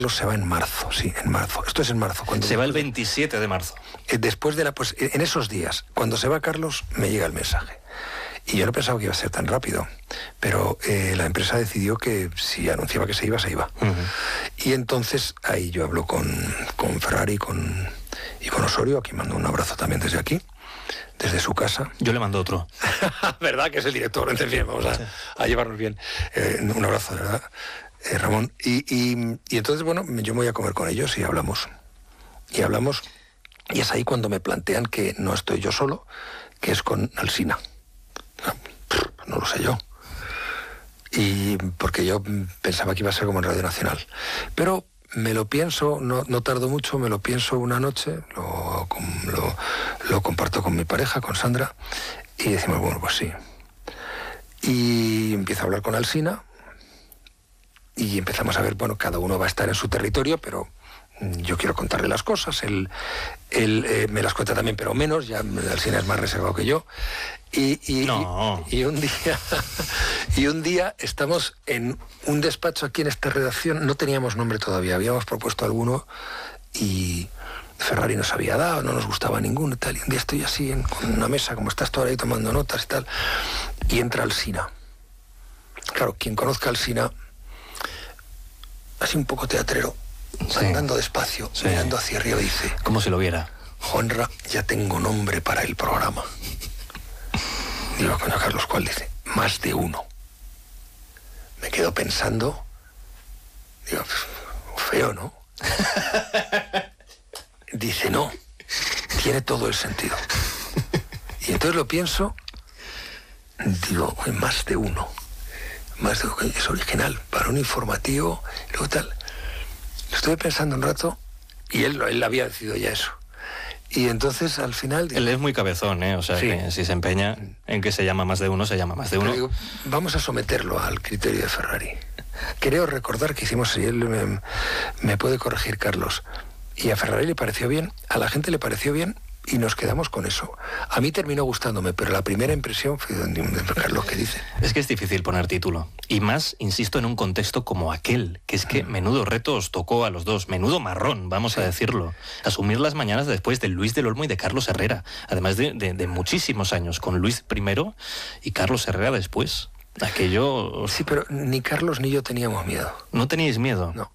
se va en marzo, sí, en marzo. Esto es en marzo. Se va el 27 de marzo. Después de pues en esos días, cuando se va Carlos, me llega el mensaje. Y yo no pensaba que iba a ser tan rápido, pero la empresa decidió que si anunciaba que se iba, se iba. Y entonces ahí yo hablo con Ferrari y con Osorio, a quien mando un abrazo también desde aquí, desde su casa. Yo le mando otro. ¿Verdad? Que es el director, entonces bien, vamos a llevarnos bien. Un abrazo, de verdad, Ramón. Y entonces, bueno, yo me voy a comer con ellos y hablamos. Y es ahí cuando me plantean que no estoy yo solo, que es con Alsina. No lo sé yo. Y porque yo pensaba que iba a ser como en Radio Nacional. Pero me lo pienso, no tardo mucho, me lo pienso una noche, lo comparto con mi pareja, con Sandra, y decimos, bueno, pues sí. Y empiezo a hablar con Alsina, y empezamos a ver, bueno, cada uno va a estar en su territorio, pero yo quiero contarle las cosas, él me las cuenta también, pero menos, ya Alsina es más reservado que yo. Y un día estamos en un despacho aquí en esta redacción, no teníamos nombre todavía, habíamos propuesto alguno y Ferrari nos había dado, no nos gustaba ninguno y tal, y un día estoy así con una mesa, como estás tú ahora ahí tomando notas y tal, y entra Alsina. Claro, quien conozca a Alsina, así un poco teatrero, andando despacio, mirando hacia arriba, dice... Como si lo viera. Juanra, ya tengo nombre para el programa. Digo, coño, Carlos, ¿cuál? Dice, Más de Uno. Me quedo pensando, digo, feo, ¿no? Dice, no, tiene todo el sentido. Y entonces lo pienso, digo, Más de Uno. Más de Uno, es original, para un informativo, y luego tal. Lo estuve pensando un rato, y él había decidido ya eso. Y entonces al final... Él es muy cabezón, ¿eh? O sea, sí, que si se empeña en que se llama Más de Uno, se llama Más de Uno. Digo, vamos a someterlo al criterio de Ferrari. Creo recordar que hicimos, y él me puede corregir, Carlos, y a Ferrari le pareció bien, a la gente le pareció bien, y nos quedamos con eso. A mí terminó gustándome, pero la primera impresión fue de Carlos, que dice. Es que es difícil poner título. Y más, insisto, en un contexto como aquel, que es que menudo reto os tocó a los dos, menudo marrón, vamos a decirlo. Asumir las mañanas después de Luis del Olmo y de Carlos Herrera, además de muchísimos años, con Luis primero y Carlos Herrera después. Aquello... Sí, pero ni Carlos ni yo teníamos miedo. ¿No teníais miedo? No.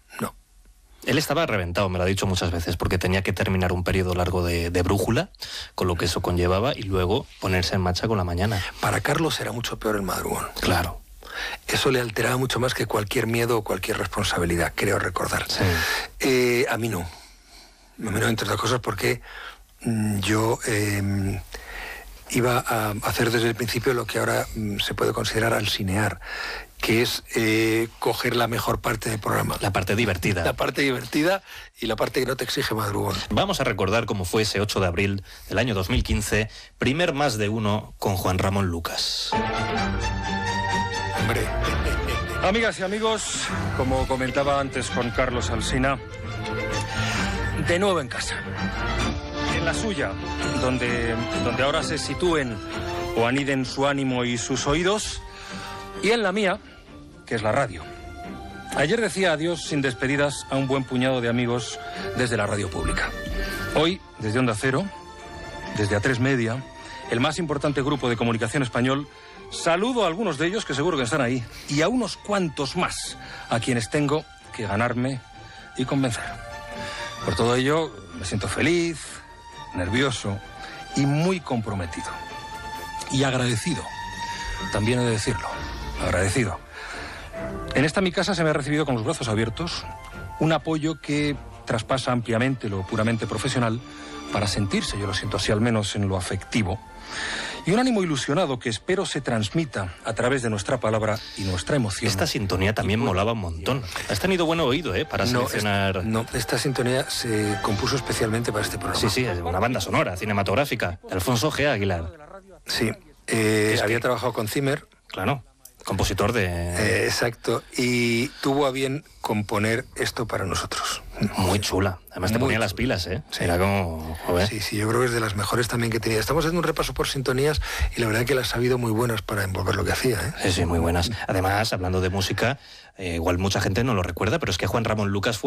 Él estaba reventado, me lo ha dicho muchas veces, porque tenía que terminar un periodo largo de brújula, con lo que eso conllevaba, y luego ponerse en marcha con la mañana. Para Carlos era mucho peor el madrugón. Claro. Eso le alteraba mucho más que cualquier miedo o cualquier responsabilidad, creo recordar. Sí. A mí no, entre otras cosas, porque yo iba a hacer desde el principio lo que ahora se puede considerar alsinear, que es coger la mejor parte del programa. La parte divertida. La parte divertida y la parte que no te exige madrugón. Vamos a recordar cómo fue ese 8 de abril del año 2015, primer Más de Uno con Juan Ramón Lucas. Hombre. Amigas y amigos, como comentaba antes con Carlos Alsina, de nuevo en casa. En la suya, donde ahora se sitúen o aniden su ánimo y sus oídos, y en la mía, que es la radio. Ayer decía adiós sin despedidas a un buen puñado de amigos desde la radio pública. Hoy, desde Onda Cero, desde A3 Media, el más importante grupo de comunicación español, saludo a algunos de ellos que seguro que están ahí, y a unos cuantos más, a quienes tengo que ganarme y convencer. Por todo ello, me siento feliz, nervioso y muy comprometido. Y agradecido, también he de decirlo. Agradecido. En esta mi casa se me ha recibido con los brazos abiertos un apoyo que traspasa ampliamente lo puramente profesional para sentirse, yo lo siento así al menos en lo afectivo, y un ánimo ilusionado que espero se transmita a través de nuestra palabra y nuestra emoción. Esta sintonía también molaba un montón. Has tenido buen oído, para seleccionar... Esta sintonía se compuso especialmente para este programa. Sí, es una banda sonora, cinematográfica, de Alfonso G. Aguilar. Sí, había trabajado con Zimmer. Claro. Compositor de... exacto, y tuvo a bien componer esto para nosotros. Muy chula. Además te ponía las pilas, ¿eh? Sí. Era como... Joder. Sí, yo creo que es de las mejores también que tenía. Estamos haciendo un repaso por sintonías y la verdad que las ha habido muy buenas para envolver lo que hacía, ¿eh? Sí, muy buenas. Además, hablando de música, igual mucha gente no lo recuerda, pero es que Juan Ramón Lucas fue